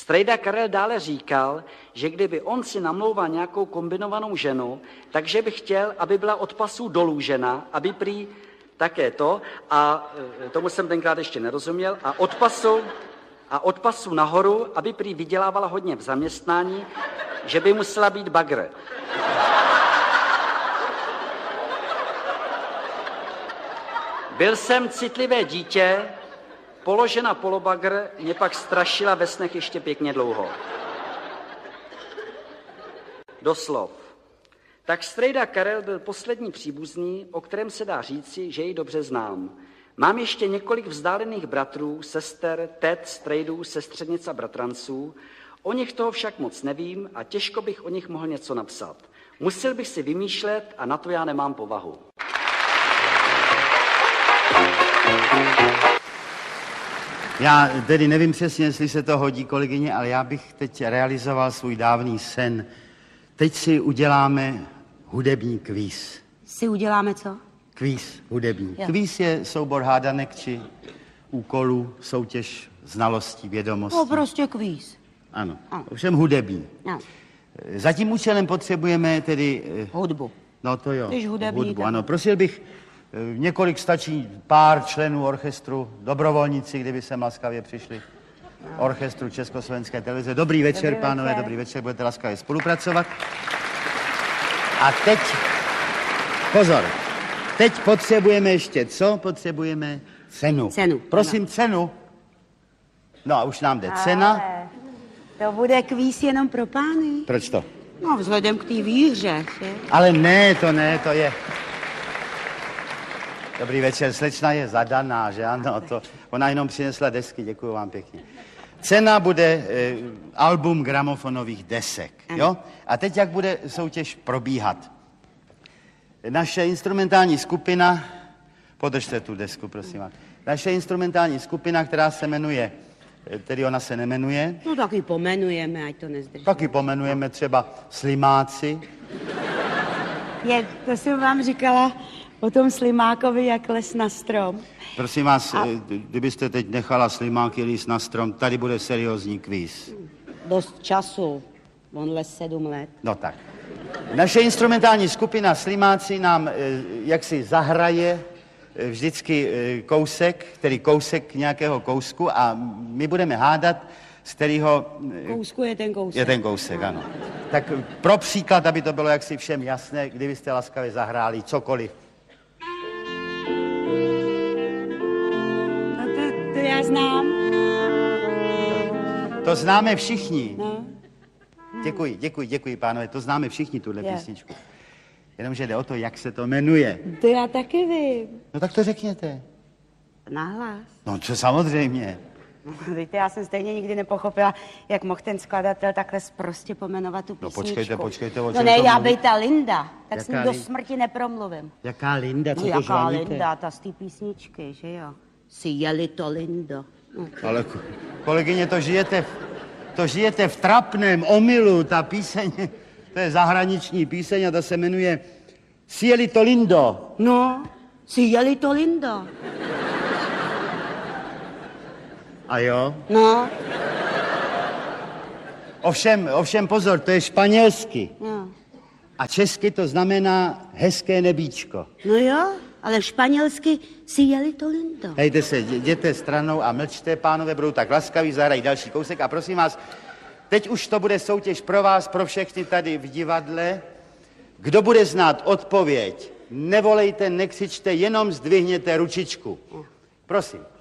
Strejda Karel dále říkal, že kdyby on si namlouval nějakou kombinovanou ženu, takže by chtěl, aby byla od pasů dolů žena, aby prý také to, a tomu jsem tenkrát ještě nerozuměl, a od pasu nahoru, aby prý vydělávala hodně v zaměstnání, že by musela být bagr. Byl jsem citlivé dítě, položena polobagr mě pak strašila ve snech ještě pěkně dlouho. Doslov. Tak strejda Karel byl poslední příbuzný, o kterém se dá říci, že jej dobře znám. Mám ještě několik vzdálených bratrů, sester, tet, strejdů, sestřenic a bratranců. O nich toho však moc nevím a těžko bych o nich mohl něco napsat. Musel bych si vymýšlet a na to já nemám povahu. Já tedy nevím přesně, jestli se to hodí, kolegyně, ale já bych teď realizoval svůj dávný sen. Teď si uděláme hudební kvíz. Si uděláme co? Kvíz hudební. Jo. Kvíz je soubor hádanek či úkolů, soutěž znalostí, vědomostí. No, prostě kvíz. Ano, ovšem hudební. No. Za tím účelem potřebujeme tedy... Hudbu. No to jo, Když hudební, hudbu, tak... ano. Prosil bych, několik stačí pár členů orchestru, dobrovolníci, kdyby sem laskavě přišli. Orchestru Československé televize. Dobrý večer, pánové, dobrý večer, budete laskavě spolupracovat. A teď, pozor, teď potřebujeme ještě co? Potřebujeme cenu. Cenu. Prosím, ano. Cenu. No a už nám jde cena. To bude kvíz jenom pro pány. Proč to? No, vzhledem k té výhře. Že? Ale ne, to je... Dobrý večer, slečna je zadaná, že ano, to, ona jenom přinesla desky, děkuju vám pěkně. Cena bude album gramofonových desek, jo? A teď jak bude soutěž probíhat? Naše instrumentální skupina, podržte tu desku, prosím vás. Naše instrumentální skupina, která se jmenuje, tedy ona se nemenuje. No taky pomenujeme, ať to nezdrží. Taky pomenujeme třeba Slimáci. To jsem vám říkala o tom Slimákovi, jak les na strom. Prosím vás, kdybyste teď nechala Slimáky líst na strom, tady bude seriózní kvíz. Dost času, on les 7 let. No tak. Naše instrumentální skupina Slimáci nám jaksi zahraje vždycky kousek, tedy kousek nějakého kousku a my budeme hádat, z kterého... Kousku je ten kousek. Je ten kousek, ano. Tak pro příklad, aby to bylo jaksi všem jasné, kdybyste laskavě zahráli cokoliv. To já znám. To známe všichni. No. Děkuji, pánové, to známe všichni, tuhle písničku. Jenomže jde o to, jak se to jmenuje. To já taky vím. No tak to řekněte. Nahlas. No to samozřejmě. Víte, já jsem stejně nikdy nepochopila, jak mohl ten skladatel takhle prostě pomenovat tu No písničku. počkejte. No ne, já bej ta Linda, tak s ní do smrti nepromluvím. Jaká Linda, co no, to jaká žvaníte? Linda, ta z té písničky, že jo? Si jeli to Lindo. Ale kolegyně, to žijete v trapném omylu, ta píseň, to je zahraniční píseň a ta se jmenuje Si jeli to Lindo. No, si jeli to Lindo. A jo? No. Ovšem pozor, to je španělsky. No. A česky to znamená hezké nebíčko. No jo, ale španělsky si jeli to Lindo. Hejte se, jděte stranou a mlčte, pánové, budou tak laskaví, zahrají další kousek. A prosím vás, teď už to bude soutěž pro vás, pro všechny tady v divadle. Kdo bude znát odpověď, nevolejte, nekřičte, jenom zdvihněte ručičku. Prosím.